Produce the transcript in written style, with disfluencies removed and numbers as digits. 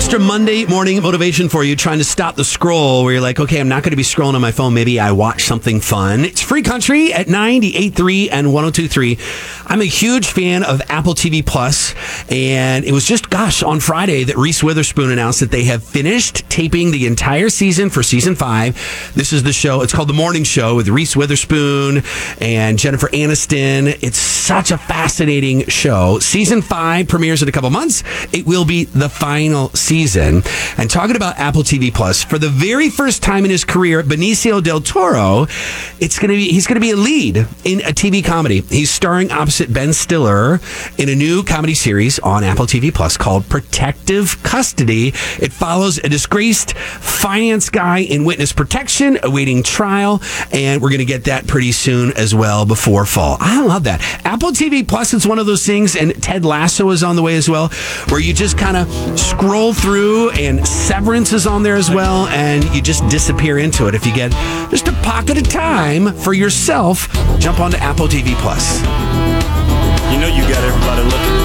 extra Monday morning motivation for you, trying to stop the scroll where you're like, okay, I'm not going to be scrolling on my phone. Maybe I watch something fun. It's Free Country at 98.3 and 102.3. I'm a huge fan of Apple TV Plus, and it was just, on Friday that Reese Witherspoon announced that they have finished taping the entire season for season 5. This is the show. It's called The Morning Show with Reese Witherspoon and Jennifer Aniston. It's such a fascinating show. Season 5 premieres in a couple months. It will be the final season. And talking about Apple TV Plus, for the very first time in his career, Benicio del Toro, he's going to be a lead in a TV comedy. He's starring opposite Ben Stiller in a new comedy series on Apple TV Plus called Protective Custody. It follows a disgraced finance guy in witness protection awaiting trial, and we're going to get that pretty soon as well before fall. I love that. Apple TV Plus is one of those things, and Ted Lasso is on the way as well, where you just kind of scroll through, and Severance is on there as well, and you just disappear into it. If you get just a pocket of time for yourself, jump onto Apple TV Plus. You know you got everybody looking.